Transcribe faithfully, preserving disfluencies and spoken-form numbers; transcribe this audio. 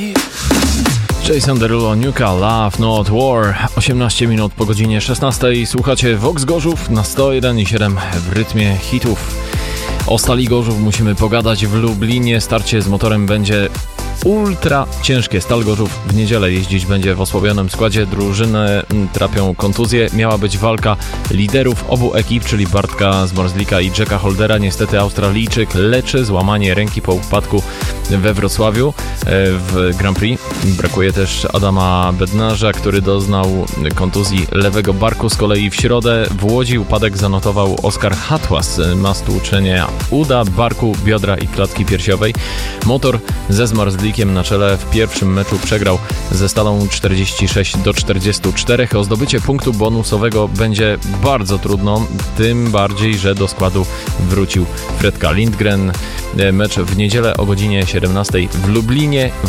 Jason Derulo, Nuka, Love Not War. osiemnaście minut po godzinie szesnastej. Słuchacie Vox Gorzów na sto jeden i siedem w rytmie hitów. O Stali Gorzów musimy pogadać w Lublinie. Starcie z motorem będzie ultra ciężkie. Stal Gorzów w niedzielę jeździć będzie w osłabionym składzie. Drużynę trapią kontuzje. Miała być walka liderów obu ekip, czyli Bartka Zmarzlika i Jacka Holdera. Niestety Australijczyk leczy złamanie ręki po upadku we Wrocławiu w Grand Prix. Brakuje też Adama Bednarza, który doznał kontuzji lewego barku. Z kolei w środę w Łodzi upadek zanotował Oskar Hatłas. Ma stłuczenia uda, barku, biodra i klatki piersiowej. Motor ze Zmarzlikiem na czele w pierwszym meczu przegrał ze Stalą czterdzieści sześć do czterdziestu czterech. O zdobycie punktu bonusowego będzie bardzo trudno, tym bardziej, że do składu wrócił Fredka Lindgren. Mecz w niedzielę o godzinie siedemnastej w Lublinie.